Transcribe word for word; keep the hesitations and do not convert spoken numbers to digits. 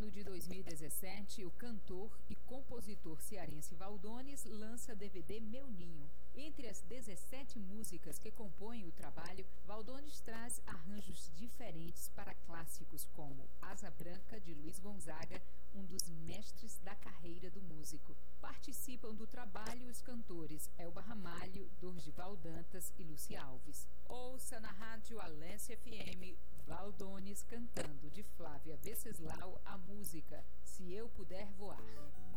ano de dois mil e dezessete, o cantor e compositor cearense Valdones lança D V D Meu Ninho. Entre as dezessete músicas que compõem o trabalho, Valdones traz arranjos diferentes para clássicos como Asa Branca, de Luiz Gonzaga, um dos mestres da carreira do músico. Participam do trabalho os cantores Elba Ramalho, Dorgival Dantas e Lúcia Alves. Ouça na rádio Alência F M Valdones cantando de Flávia Venceslau a música Se Eu Puder Voar.